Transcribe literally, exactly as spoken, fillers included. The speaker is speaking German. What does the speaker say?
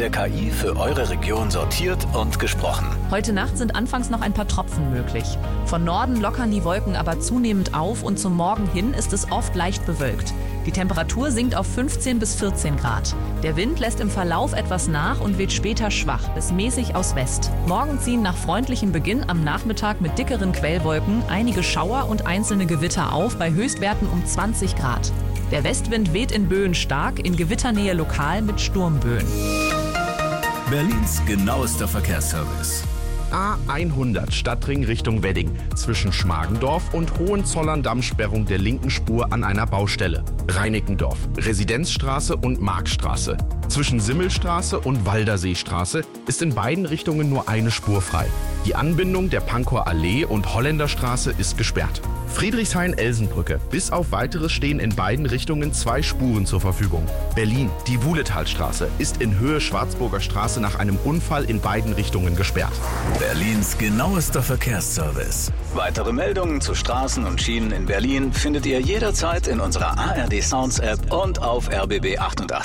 der K I für eure Region sortiert und gesprochen. Heute Nacht sind anfangs noch ein paar Tropfen möglich. Von Norden lockern die Wolken aber zunehmend auf und zum Morgen hin ist es oft leicht bewölkt. Die Temperatur sinkt auf fünfzehn bis vierzehn Grad. Der Wind lässt im Verlauf etwas nach und weht später schwach bis mäßig aus West. Morgen ziehen nach freundlichem Beginn am Nachmittag mit dickeren Quellwolken einige Schauer und einzelne Gewitter auf bei Höchstwerten um zwanzig Grad. Der Westwind weht in Böen stark, in Gewitternähe lokal mit Sturmböen. Berlins genauester Verkehrsservice. A hundert Stadtring Richtung Wedding zwischen Schmargendorf und Hohenzollern-Damm-Sperrung der linken Spur an einer Baustelle. Reinickendorf, Residenzstraße und Marktstraße. Zwischen Simmelstraße und Walderseestraße ist in beiden Richtungen nur eine Spur frei. Die Anbindung der Pankower Allee und Holländerstraße ist gesperrt. Friedrichshain-Elsenbrücke. Bis auf Weiteres stehen in beiden Richtungen zwei Spuren zur Verfügung. Berlin, die Wuhletalstraße, ist in Höhe Schwarzburger Straße nach einem Unfall in beiden Richtungen gesperrt. Berlins genauester Verkehrsservice. Weitere Meldungen zu Straßen und Schienen in Berlin findet ihr jederzeit in unserer A R D Sounds App und auf R B B acht.